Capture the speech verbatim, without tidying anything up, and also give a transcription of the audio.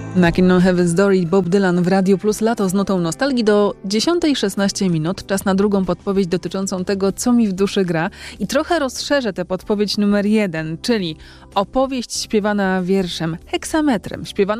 Mackinnon Heaven's Door i Bob Dylan w Radiu Plus Lato z nutą nostalgii do dziesiątej szesnaście minut. Czas na drugą podpowiedź dotyczącą tego, co mi w duszy gra. I trochę rozszerzę tę podpowiedź numer jeden, czyli opowieść śpiewana wierszem, heksametrem, śpiewana